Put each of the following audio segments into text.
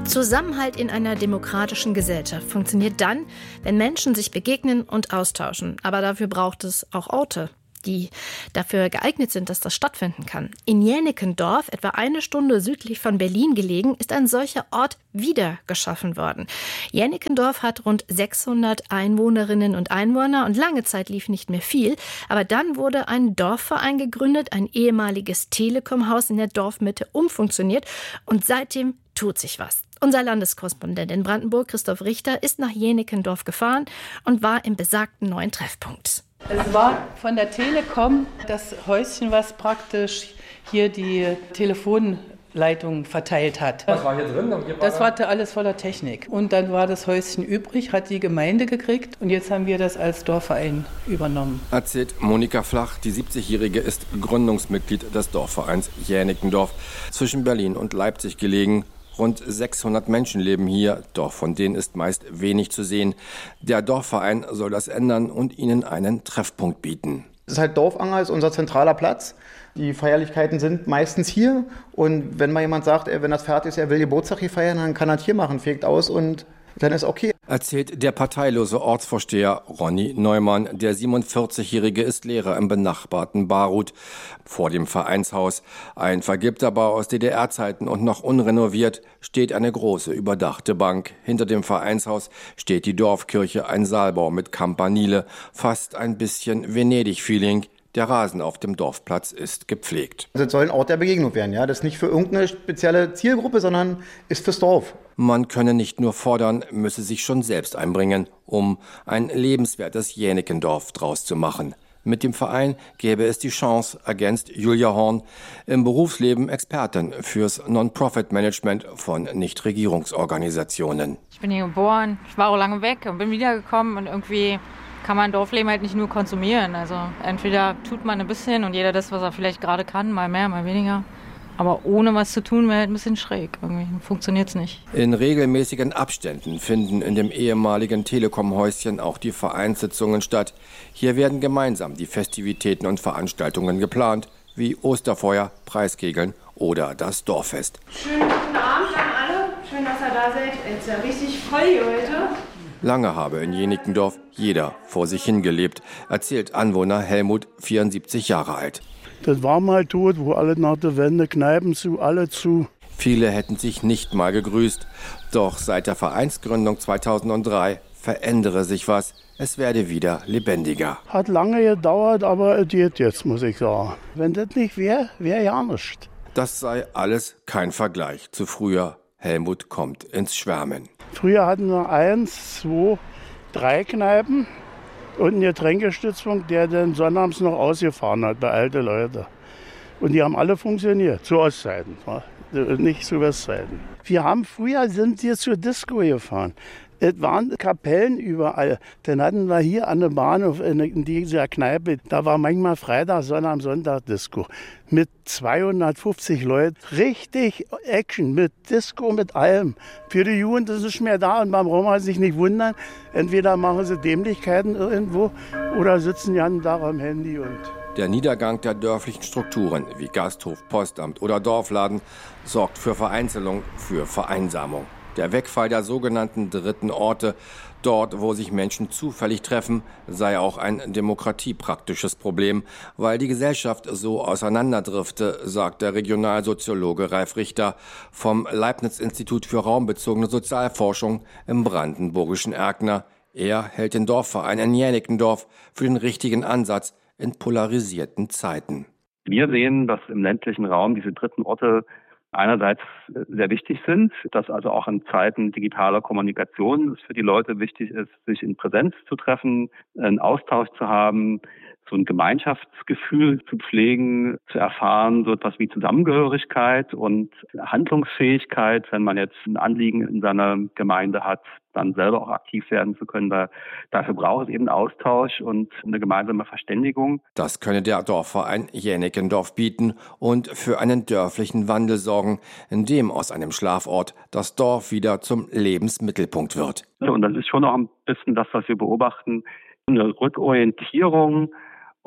Zusammenhalt in einer demokratischen Gesellschaft funktioniert dann, wenn Menschen sich begegnen und austauschen. Aber dafür braucht es auch Orte, die dafür geeignet sind, dass das stattfinden kann. In Jänikendorf, etwa 1 Stunde südlich von Berlin gelegen, ist ein solcher Ort wieder geschaffen worden. Jänikendorf hat rund 600 Einwohnerinnen und Einwohner und lange Zeit lief nicht mehr viel. Aber dann wurde ein Dorfverein gegründet, ein ehemaliges Telekom-Haus in der Dorfmitte umfunktioniert und seitdem tut sich was. Unser Landeskorrespondent in Brandenburg, Christoph Richter, ist nach Jänikendorf gefahren und war im besagten neuen Treffpunkt. Es war von der Telekom das Häuschen, was praktisch hier die Telefonleitung verteilt hat. Was war hier drin? Das war alles voller Technik. Und dann war das Häuschen übrig, hat die Gemeinde gekriegt und jetzt haben wir das als Dorfverein übernommen. Erzählt Monika Flach, die 70-Jährige ist Gründungsmitglied des Dorfvereins Jänikendorf, zwischen Berlin und Leipzig gelegen. Rund 600 Menschen leben hier, doch von denen ist meist wenig zu sehen. Der Dorfverein soll das ändern und ihnen einen Treffpunkt bieten. Das ist halt Dorfanger, ist unser zentraler Platz. Die Feierlichkeiten sind meistens hier. Und wenn mal jemand sagt, wenn das fertig ist, er will Geburtstag hier feiern, dann kann er das hier machen, fegt aus und dann ist okay. Erzählt der parteilose Ortsvorsteher Ronny Neumann. Der 47-Jährige ist Lehrer im benachbarten Baruth. Vor dem Vereinshaus, ein vergilbter Bau aus DDR-Zeiten und noch unrenoviert, steht eine große überdachte Bank. Hinter dem Vereinshaus steht die Dorfkirche, ein Saalbau mit Campanile, fast ein bisschen Venedig-Feeling. Der Rasen auf dem Dorfplatz ist gepflegt. Also es soll ein Ort der Begegnung werden, ja. Das ist nicht für irgendeine spezielle Zielgruppe, sondern ist fürs Dorf. Man könne nicht nur fordern, müsse sich schon selbst einbringen, um ein lebenswertes Jänikendorf draus zu machen. Mit dem Verein gäbe es die Chance, ergänzt Julia Horn, im Berufsleben Expertin fürs Non-Profit-Management von Nichtregierungsorganisationen. Ich bin hier geboren, ich war auch lange weg und bin wiedergekommen und irgendwie kann man Dorfleben halt nicht nur konsumieren. Also entweder tut man ein bisschen und jeder das, was er vielleicht gerade kann, mal mehr, mal weniger. Aber ohne was zu tun wäre halt ein bisschen schräg. Irgendwie funktioniert es nicht. In regelmäßigen Abständen finden in dem ehemaligen Telekom-Häuschen auch die Vereinssitzungen statt. Hier werden gemeinsam die Festivitäten und Veranstaltungen geplant, wie Osterfeuer, Preiskegeln oder das Dorffest. Schönen guten Abend an alle. Schön, dass ihr da seid. Es ist ja richtig voll hier heute. Lange habe in Jänikendorf jeder vor sich hingelebt, erzählt Anwohner Helmut, 74 Jahre alt. Das war mal tot, wo alle nach der Wende, Kneipen zu, alle zu. Viele hätten sich nicht mal gegrüßt. Doch seit der Vereinsgründung 2003 verändere sich was. Es werde wieder lebendiger. Hat lange gedauert, aber es geht jetzt, muss ich sagen. Wenn das nicht wäre, wäre ja nichts. Das sei alles kein Vergleich zu früher. Helmut kommt ins Schwärmen. Früher hatten wir 1, 2, 3 Kneipen und einen Getränkestützpunkt, der dann sonnabends noch ausgefahren hat bei alten Leuten. Und die haben alle funktioniert, zu Ostzeiten, nicht zu Westzeiten. Sind wir zur Disco gefahren. Es waren Kapellen überall. Dann hatten wir hier an der Bahnhof in dieser Kneipe, da war manchmal Freitag, Sonntag Disco. Mit 250 Leuten. Richtig Action, mit Disco, mit allem. Für die Jugend ist es nicht mehr da und man braucht sich nicht wundern. Entweder machen sie Dämlichkeiten irgendwo oder sitzen ja da am Handy. Der Niedergang der dörflichen Strukturen wie Gasthof, Postamt oder Dorfladen sorgt für Vereinzelung, für Vereinsamung. Der Wegfall der sogenannten dritten Orte, dort, wo sich Menschen zufällig treffen, sei auch ein demokratiepraktisches Problem, weil die Gesellschaft so auseinanderdrifte, sagt der Regionalsoziologe Ralf Richter vom Leibniz-Institut für raumbezogene Sozialforschung im brandenburgischen Erkner. Er hält den Dorfverein in Jänikendorf für den richtigen Ansatz in polarisierten Zeiten. Wir sehen, dass im ländlichen Raum diese dritten Orte einerseits sehr wichtig sind, dass also auch in Zeiten digitaler Kommunikation es für die Leute wichtig ist, sich in Präsenz zu treffen, einen Austausch zu haben, so ein Gemeinschaftsgefühl zu pflegen, zu erfahren, so etwas wie Zusammengehörigkeit und Handlungsfähigkeit, wenn man jetzt ein Anliegen in seiner Gemeinde hat, dann selber auch aktiv werden zu können, weil dafür braucht es eben Austausch und eine gemeinsame Verständigung. Das könne der Dorfverein Jänikendorf bieten und für einen dörflichen Wandel sorgen, in dem aus einem Schlafort das Dorf wieder zum Lebensmittelpunkt wird. Und das ist schon auch ein bisschen das, was wir beobachten, eine Rückorientierung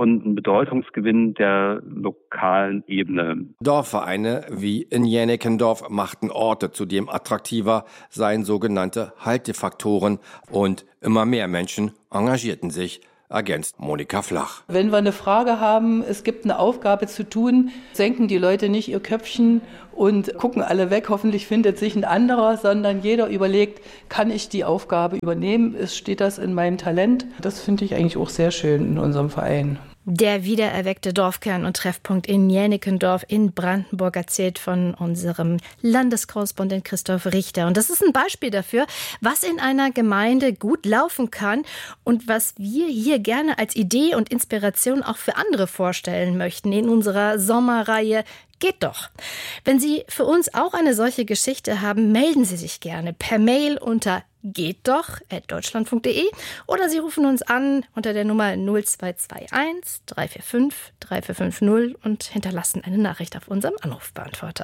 und ein Bedeutungsgewinn der lokalen Ebene. Dorfvereine wie in Jänikendorf machten Orte zudem attraktiver, seien sogenannte Haltefaktoren und immer mehr Menschen engagierten sich, ergänzt Monika Flach. Wenn wir eine Frage haben, es gibt eine Aufgabe zu tun, senken die Leute nicht ihr Köpfchen und gucken alle weg, hoffentlich findet sich ein anderer, sondern jeder überlegt, kann ich die Aufgabe übernehmen, steht das in meinem Talent? Das finde ich eigentlich auch sehr schön in unserem Verein. Der wiedererweckte Dorfkern und Treffpunkt in Jänikendorf in Brandenburg, erzählt von unserem Landeskorrespondent Christoph Richter. Und das ist ein Beispiel dafür, was in einer Gemeinde gut laufen kann und was wir hier gerne als Idee und Inspiration auch für andere vorstellen möchten in unserer Sommerreihe Geht doch. Wenn Sie für uns auch eine solche Geschichte haben, melden Sie sich gerne per Mail unter gehtdoch@deutschlandfunk.de oder Sie rufen uns an unter der Nummer 0221 345 3450 und hinterlassen eine Nachricht auf unserem Anrufbeantworter.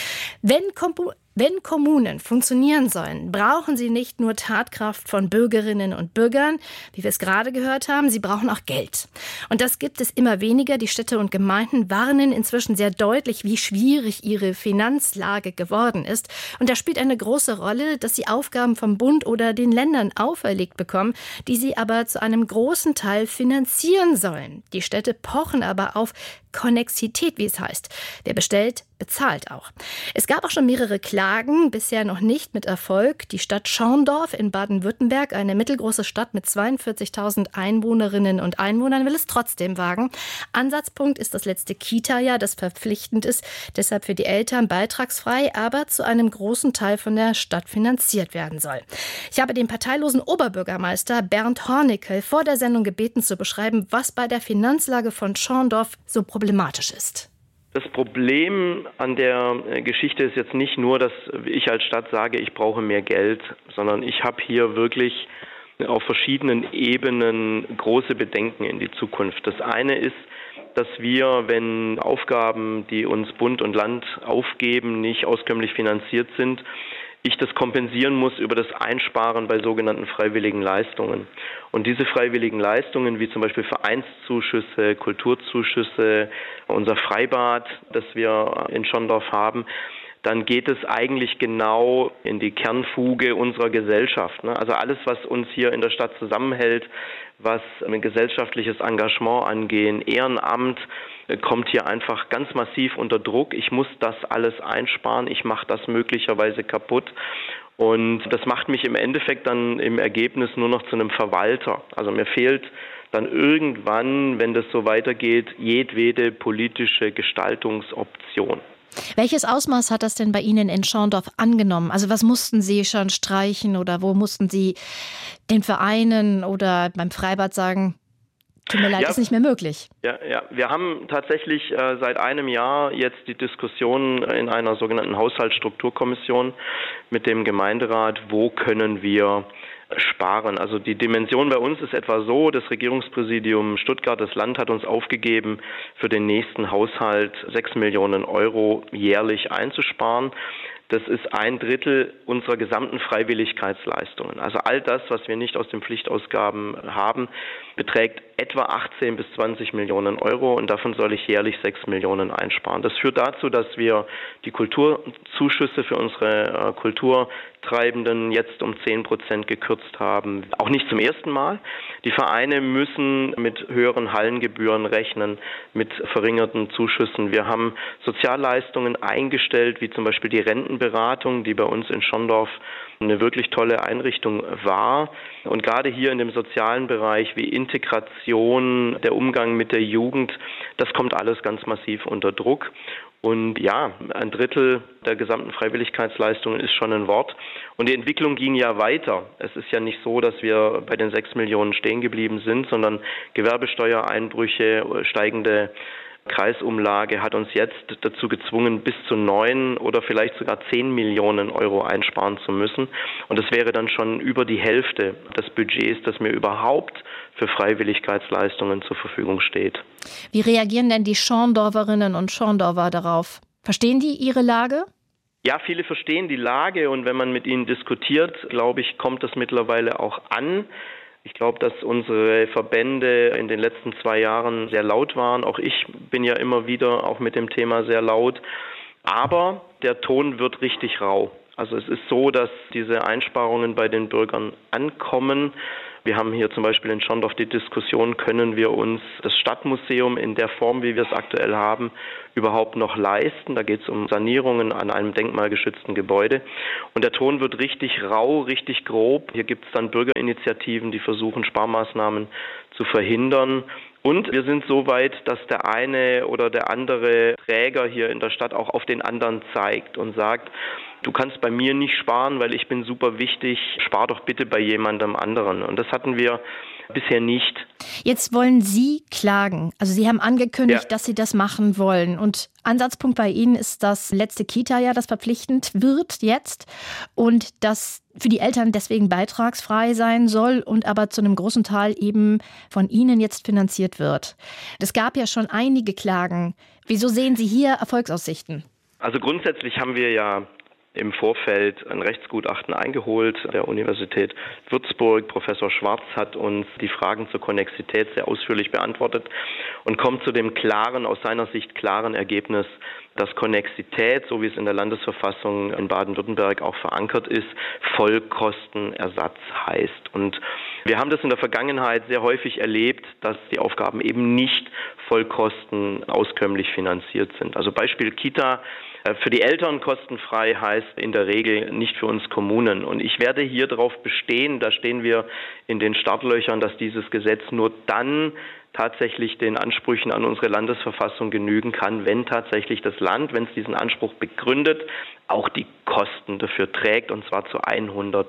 Wenn Kommunen funktionieren sollen, brauchen sie nicht nur Tatkraft von Bürgerinnen und Bürgern, wie wir es gerade gehört haben, sie brauchen auch Geld. Und das gibt es immer weniger. Die Städte und Gemeinden warnen inzwischen sehr deutlich, wie schwierig ihre Finanzlage geworden ist. Und da spielt eine große Rolle, dass sie Aufgaben vom Bund oder den Ländern auferlegt bekommen, die sie aber zu einem großen Teil finanzieren sollen. Die Städte pochen aber auf Konnexität, wie es heißt. Wer bestellt, bezahlt auch. Es gab auch schon mehrere Klagen, bisher noch nicht mit Erfolg. Die Stadt Schorndorf in Baden-Württemberg, eine mittelgroße Stadt mit 42.000 Einwohnerinnen und Einwohnern, will es trotzdem wagen. Ansatzpunkt ist das letzte Kita-Jahr, das verpflichtend ist, deshalb für die Eltern beitragsfrei, aber zu einem großen Teil von der Stadt finanziert werden soll. Ich habe den parteilosen Oberbürgermeister Bernd Hornickel vor der Sendung gebeten, zu beschreiben, was bei der Finanzlage von Schorndorf so problematisch ist. Das Problem an der Geschichte ist jetzt nicht nur, dass ich als Stadt sage, ich brauche mehr Geld, sondern ich habe hier wirklich auf verschiedenen Ebenen große Bedenken in die Zukunft. Das eine ist, dass wir, wenn Aufgaben, die uns Bund und Land aufgeben, nicht auskömmlich finanziert sind, ich das kompensieren muss über das Einsparen bei sogenannten freiwilligen Leistungen. Und diese freiwilligen Leistungen, wie zum Beispiel Vereinszuschüsse, Kulturzuschüsse, unser Freibad, das wir in Schorndorf haben, dann geht es eigentlich genau in die Kernfuge unserer Gesellschaft. Also alles, was uns hier in der Stadt zusammenhält, was ein gesellschaftliches Engagement angeht, Ehrenamt, kommt hier einfach ganz massiv unter Druck. Ich muss das alles einsparen, ich mache das möglicherweise kaputt. Und das macht mich im Endeffekt dann im Ergebnis nur noch zu einem Verwalter. Also mir fehlt dann irgendwann, wenn das so weitergeht, jedwede politische Gestaltungsoption. Welches Ausmaß hat das denn bei Ihnen in Schorndorf angenommen? Also was mussten Sie schon streichen oder wo mussten Sie den Vereinen oder beim Freibad sagen, tut mir leid, ist nicht mehr möglich? Ja, wir haben tatsächlich seit einem Jahr jetzt die Diskussion in einer sogenannten Haushaltsstrukturkommission mit dem Gemeinderat, wo können wir sparen. Also die Dimension bei uns ist etwa so, das Regierungspräsidium Stuttgart, das Land hat uns aufgegeben, für den nächsten Haushalt 6 Millionen Euro jährlich einzusparen. Das ist 1/3 unserer gesamten Freiwilligkeitsleistungen. Also all das, was wir nicht aus den Pflichtausgaben haben, beträgt etwa 18 bis 20 Millionen Euro und davon soll ich jährlich 6 Millionen einsparen. Das führt dazu, dass wir die Kulturzuschüsse für unsere Kulturtreibenden jetzt um 10% gekürzt haben. Auch nicht zum ersten Mal. Die Vereine müssen mit höheren Hallengebühren rechnen, mit verringerten Zuschüssen. Wir haben Sozialleistungen eingestellt, wie zum Beispiel die Rentenberatung, die bei uns in Schorndorf eine wirklich tolle Einrichtung war. Und gerade hier in dem sozialen Bereich wie Integration, der Umgang mit der Jugend, das kommt alles ganz massiv unter Druck. Und ja, 1/3 der gesamten Freiwilligkeitsleistungen ist schon ein Wort. Und die Entwicklung ging ja weiter. Es ist ja nicht so, dass wir bei den 6 Millionen stehen geblieben sind, sondern Gewerbesteuereinbrüche, steigende Kreisumlage hat uns jetzt dazu gezwungen, bis zu 9 oder vielleicht sogar 10 Millionen Euro einsparen zu müssen. Und das wäre dann schon über die Hälfte des Budgets, das mir überhaupt für Freiwilligkeitsleistungen zur Verfügung steht. Wie reagieren denn die Schorndorferinnen und Schorndorfer darauf? Verstehen die ihre Lage? Ja, viele verstehen die Lage und wenn man mit ihnen diskutiert, glaube ich, kommt das mittlerweile auch an. Ich glaube, dass unsere Verbände in den letzten 2 Jahren sehr laut waren. Auch ich bin ja immer wieder auch mit dem Thema sehr laut. Aber der Ton wird richtig rau. Also es ist so, dass diese Einsparungen bei den Bürgern ankommen. Wir haben hier zum Beispiel in Schorndorf die Diskussion, können wir uns das Stadtmuseum in der Form, wie wir es aktuell haben, überhaupt noch leisten. Da geht es um Sanierungen an einem denkmalgeschützten Gebäude. Und der Ton wird richtig rau, richtig grob. Hier gibt es dann Bürgerinitiativen, die versuchen, Sparmaßnahmen zu verhindern. Und wir sind so weit, dass der eine oder der andere Träger hier in der Stadt auch auf den anderen zeigt und sagt, du kannst bei mir nicht sparen, weil ich bin super wichtig, spar doch bitte bei jemandem anderen. Und das hatten wir bisher nicht. Jetzt wollen Sie klagen. Also Sie haben angekündigt, dass Sie das machen wollen. Und Ansatzpunkt bei Ihnen ist das letzte Kita-Jahr, das verpflichtend wird jetzt. Und das für die Eltern deswegen beitragsfrei sein soll und aber zu einem großen Teil eben von Ihnen jetzt finanziert wird. Es gab ja schon einige Klagen. Wieso sehen Sie hier Erfolgsaussichten? Also grundsätzlich haben wir ja im Vorfeld ein Rechtsgutachten eingeholt der Universität Würzburg. Professor Schwarz hat uns die Fragen zur Konnexität sehr ausführlich beantwortet und kommt zu dem klaren, aus seiner Sicht klaren Ergebnis, dass Konnexität, so wie es in der Landesverfassung in Baden-Württemberg auch verankert ist, Vollkostenersatz heißt. Und wir haben das in der Vergangenheit sehr häufig erlebt, dass die Aufgaben eben nicht Vollkosten auskömmlich finanziert sind. Also Beispiel Kita. Für die Eltern kostenfrei heißt in der Regel nicht für uns Kommunen. Und ich werde hier darauf bestehen, da stehen wir in den Startlöchern, dass dieses Gesetz nur dann tatsächlich den Ansprüchen an unsere Landesverfassung genügen kann, wenn tatsächlich das Land, wenn es diesen Anspruch begründet, auch die Kosten dafür trägt, und zwar zu 100%.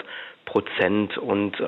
Und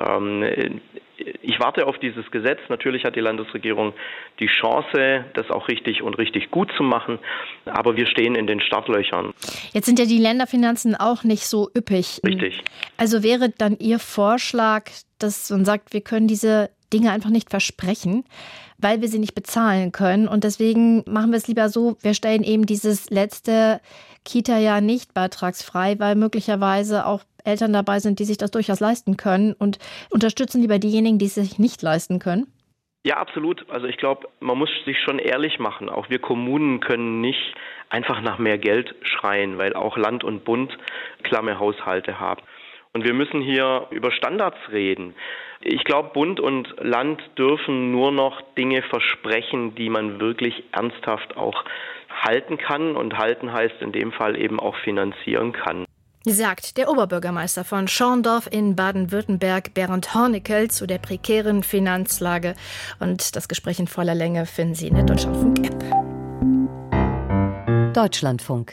ich warte auf dieses Gesetz. Natürlich hat die Landesregierung die Chance, das auch richtig und richtig gut zu machen. Aber wir stehen in den Startlöchern. Jetzt sind ja die Länderfinanzen auch nicht so üppig. Richtig. Also wäre dann Ihr Vorschlag, dass man sagt, wir können diese Dinge einfach nicht versprechen, weil wir sie nicht bezahlen können. Und deswegen machen wir es lieber so, wir stellen eben dieses letzte Kita-Jahr nicht beitragsfrei, weil möglicherweise auch Eltern dabei sind, die sich das durchaus leisten können, und unterstützen lieber diejenigen, die es sich nicht leisten können? Ja, absolut. Also ich glaube, man muss sich schon ehrlich machen. Auch wir Kommunen können nicht einfach nach mehr Geld schreien, weil auch Land und Bund klamme Haushalte haben. Und wir müssen hier über Standards reden. Ich glaube, Bund und Land dürfen nur noch Dinge versprechen, die man wirklich ernsthaft auch halten kann. Und halten heißt in dem Fall eben auch finanzieren kann. Sagt der Oberbürgermeister von Schorndorf in Baden-Württemberg, Bernd Hornekel, zu der prekären Finanzlage. Und das Gespräch in voller Länge finden Sie in der Deutschlandfunk-App. Deutschlandfunk.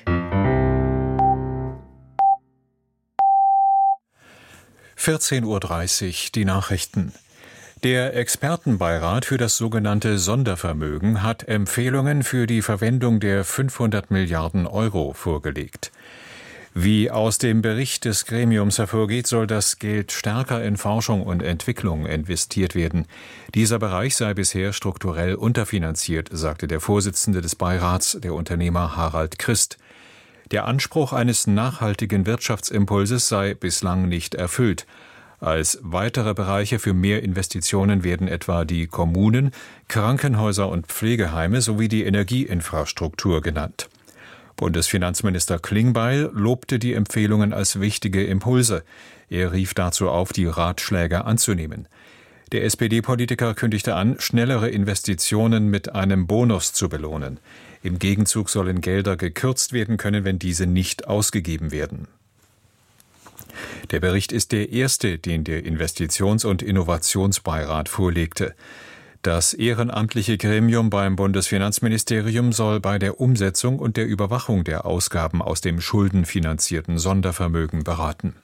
14:30 Uhr, die Nachrichten. Der Expertenbeirat für das sogenannte Sondervermögen hat Empfehlungen für die Verwendung der 500 Milliarden Euro vorgelegt. Wie aus dem Bericht des Gremiums hervorgeht, soll das Geld stärker in Forschung und Entwicklung investiert werden. Dieser Bereich sei bisher strukturell unterfinanziert, sagte der Vorsitzende des Beirats, der Unternehmer Harald Christ. Der Anspruch eines nachhaltigen Wirtschaftsimpulses sei bislang nicht erfüllt. Als weitere Bereiche für mehr Investitionen werden etwa die Kommunen, Krankenhäuser und Pflegeheime sowie die Energieinfrastruktur genannt. Bundesfinanzminister Klingbeil lobte die Empfehlungen als wichtige Impulse. Er rief dazu auf, die Ratschläge anzunehmen. Der SPD-Politiker kündigte an, schnellere Investitionen mit einem Bonus zu belohnen. Im Gegenzug sollen Gelder gekürzt werden können, wenn diese nicht ausgegeben werden. Der Bericht ist der erste, den der Investitions- und Innovationsbeirat vorlegte. Das ehrenamtliche Gremium beim Bundesfinanzministerium soll bei der Umsetzung und der Überwachung der Ausgaben aus dem schuldenfinanzierten Sondervermögen beraten.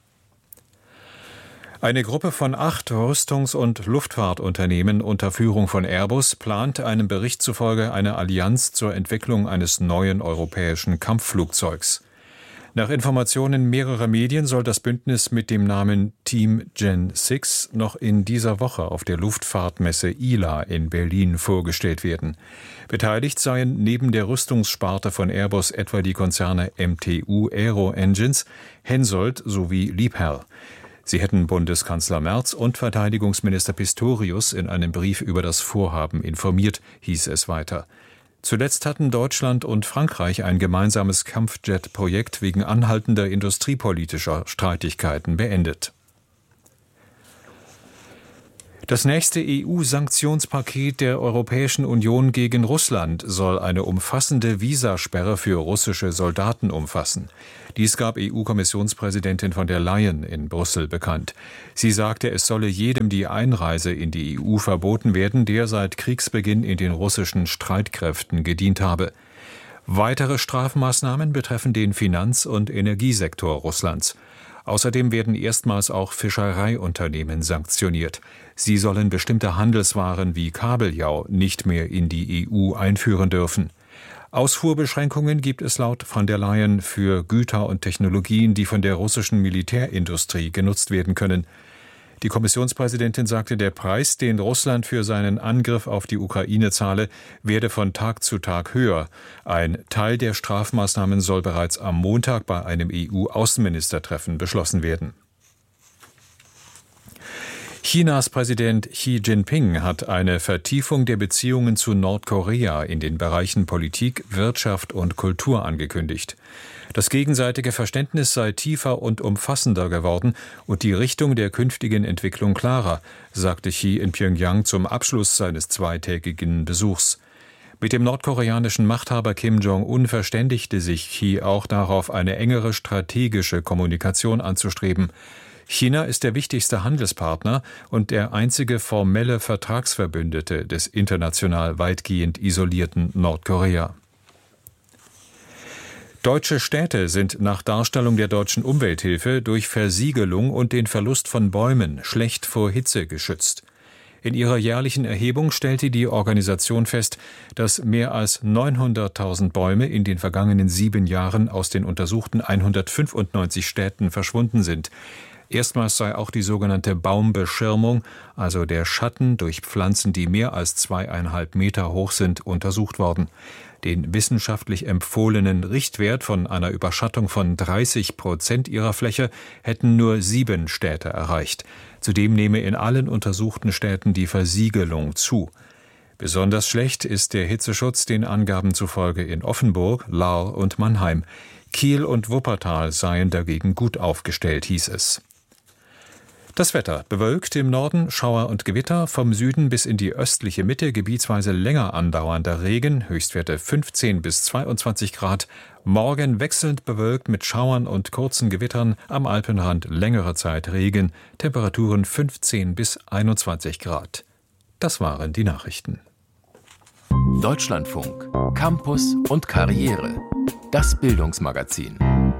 Eine Gruppe von 8 Rüstungs- und Luftfahrtunternehmen unter Führung von Airbus plant einem Bericht zufolge eine Allianz zur Entwicklung eines neuen europäischen Kampfflugzeugs. Nach Informationen mehrerer Medien soll das Bündnis mit dem Namen Team Gen 6 noch in dieser Woche auf der Luftfahrtmesse ILA in Berlin vorgestellt werden. Beteiligt seien neben der Rüstungssparte von Airbus etwa die Konzerne MTU Aero Engines, Hensoldt sowie Liebherr. Sie hätten Bundeskanzler Merz und Verteidigungsminister Pistorius in einem Brief über das Vorhaben informiert, hieß es weiter. Zuletzt hatten Deutschland und Frankreich ein gemeinsames Kampfjet-Projekt wegen anhaltender industriepolitischer Streitigkeiten beendet. Das nächste EU-Sanktionspaket der Europäischen Union gegen Russland soll eine umfassende Visasperre für russische Soldaten umfassen. Dies gab EU-Kommissionspräsidentin von der Leyen in Brüssel bekannt. Sie sagte, es solle jedem die Einreise in die EU verboten werden, der seit Kriegsbeginn in den russischen Streitkräften gedient habe. Weitere Strafmaßnahmen betreffen den Finanz- und Energiesektor Russlands. Außerdem werden erstmals auch Fischereiunternehmen sanktioniert. Sie sollen bestimmte Handelswaren wie Kabeljau nicht mehr in die EU einführen dürfen. Ausfuhrbeschränkungen gibt es laut von der Leyen für Güter und Technologien, die von der russischen Militärindustrie genutzt werden können. Die Kommissionspräsidentin sagte, der Preis, den Russland für seinen Angriff auf die Ukraine zahle, werde von Tag zu Tag höher. Ein Teil der Strafmaßnahmen soll bereits am Montag bei einem EU-Außenministertreffen beschlossen werden. Chinas Präsident Xi Jinping hat eine Vertiefung der Beziehungen zu Nordkorea in den Bereichen Politik, Wirtschaft und Kultur angekündigt. Das gegenseitige Verständnis sei tiefer und umfassender geworden und die Richtung der künftigen Entwicklung klarer, sagte Xi in Pjöngjang zum Abschluss seines zweitägigen Besuchs. Mit dem nordkoreanischen Machthaber Kim Jong-un verständigte sich Xi auch darauf, eine engere strategische Kommunikation anzustreben. China ist der wichtigste Handelspartner und der einzige formelle Vertragsverbündete des international weitgehend isolierten Nordkorea. Deutsche Städte sind nach Darstellung der Deutschen Umwelthilfe durch Versiegelung und den Verlust von Bäumen schlecht vor Hitze geschützt. In ihrer jährlichen Erhebung stellte die Organisation fest, dass mehr als 900.000 Bäume in den vergangenen 7 Jahren aus den untersuchten 195 Städten verschwunden sind. Erstmals sei auch die sogenannte Baumbeschirmung, also der Schatten durch Pflanzen, die mehr als 2,5 Meter hoch sind, untersucht worden. Den wissenschaftlich empfohlenen Richtwert von einer Überschattung von 30% ihrer Fläche hätten nur 7 Städte erreicht. Zudem nehme in allen untersuchten Städten die Versiegelung zu. Besonders schlecht ist der Hitzeschutz den Angaben zufolge in Offenburg, Lahr und Mannheim. Kiel und Wuppertal seien dagegen gut aufgestellt, hieß es. Das Wetter: bewölkt im Norden, Schauer und Gewitter, vom Süden bis in die östliche Mitte gebietsweise länger andauernder Regen, Höchstwerte 15 bis 22 Grad. Morgen wechselnd bewölkt mit Schauern und kurzen Gewittern, am Alpenrand längere Zeit Regen, Temperaturen 15 bis 21 Grad. Das waren die Nachrichten. Deutschlandfunk, Campus und Karriere. Das Bildungsmagazin.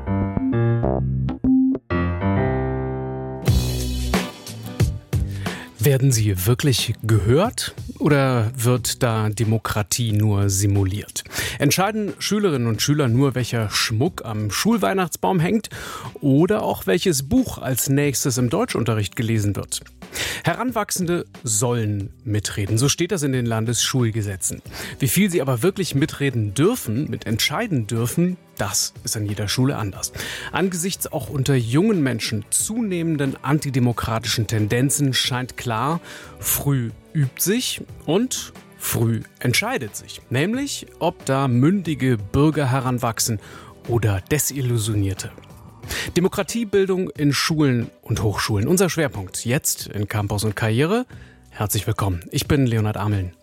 Werden sie wirklich gehört oder wird da Demokratie nur simuliert? Entscheiden Schülerinnen und Schüler nur, welcher Schmuck am Schulweihnachtsbaum hängt oder auch welches Buch als nächstes im Deutschunterricht gelesen wird? Heranwachsende sollen mitreden, so steht das in den Landesschulgesetzen. Wie viel sie aber wirklich mitreden dürfen, mitentscheiden dürfen, das ist an jeder Schule anders. Angesichts auch unter jungen Menschen zunehmenden antidemokratischen Tendenzen scheint klar, früh übt sich und früh entscheidet sich. Nämlich, ob da mündige Bürger heranwachsen oder desillusionierte. Demokratiebildung in Schulen und Hochschulen. Unser Schwerpunkt jetzt in Campus und Karriere. Herzlich willkommen. Ich bin Leonhard Ameln.